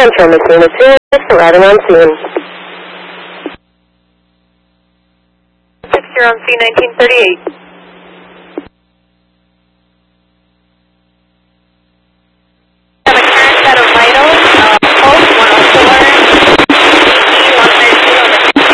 confirm the scene is serious, arriving on scene. 6 on scene 1938.